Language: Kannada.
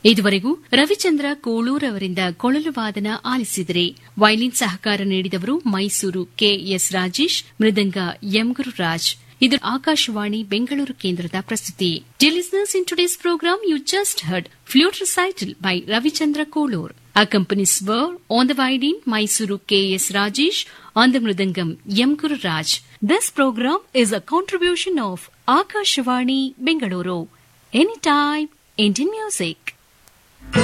ಇದುವರೆಗೂ ರವಿಚಂದ್ರ ಕೋಳೂರ್ ಅವರಿಂದ ಕೊಳಲು ವಾದನ ಆಲಿಸಿದರೆ. ವೈಲಿನ್ ಸಹಕಾರ ನೀಡಿದವರು ಮೈಸೂರು ಕೆಎಸ್ ರಾಜೇಶ್, ಮೃದಂಗ ಎಂ ಗುರುರಾಜ್. ಇದು ಆಕಾಶವಾಣಿ ಬೆಂಗಳೂರು ಕೇಂದ್ರದ ಪ್ರಸ್ತುತಿ. Dear listeners, in today's program, you just heard flute recital by Ravichandra Kolur. Accompanies were on the violin Mysuru K.S. Rajesh, on the mridangam M. Guru Raj. This program is a contribution of Akashvani Bengaluru. Anytime, Indian music.